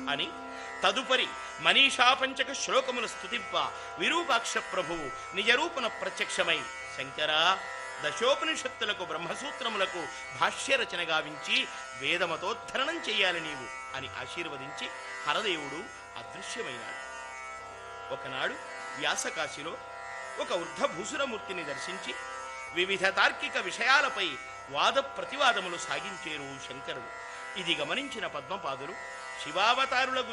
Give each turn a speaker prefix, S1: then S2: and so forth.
S1: అని తదుపరి మనీషాపంచక శ్లోకముల స్తుతింప విరూపాక్ష ప్రభువు నిజరూపణ ప్రత్యక్షమై శంకరా, దశోపనిషత్తులకు బ్రహ్మసూత్రములకు భాష్యరచన గావించి వేదమతోద్ధరణం చెయ్యాలి నీవు అని ఆశీర్వదించి హరదేవుడు అదృశ్యమైనాడు. ఒకనాడు వ్యాసకాశిలో ఒక వృద్ధభూసురమూర్తిని దర్శించి వివిధ తార్కిక విషయాలపై వాద ప్రతివాదములు సాగించేరు శంకరుడు. ఇది గమనించిన పద్మపాదులు శివావతారులకు